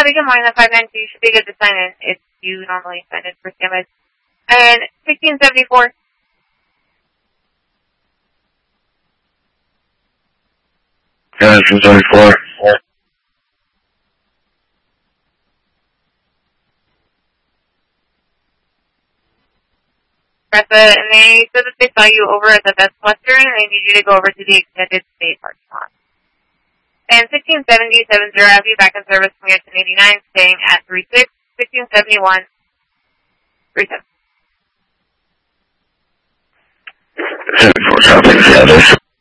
Copy, good morning, the 592 should be good to sign in if you normally sign in for standbys. And 1674. Yeah, 1674. And they said that they saw you over at the Best Western, and they need you to go over to the extended stay parking lot. And 1670 have you back in service from your 1089, staying at 36, 1671, 37. 74 copy, yeah,